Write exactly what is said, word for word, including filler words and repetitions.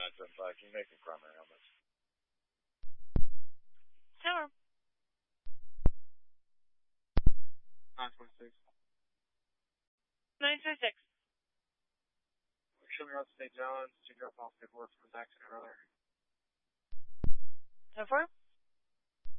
nine seven five. Can you make them primary helmets? Sure. nine twenty-six. nine twenty-six. Show me around Saint John's to drop off paperwork from his accident earlier. So far?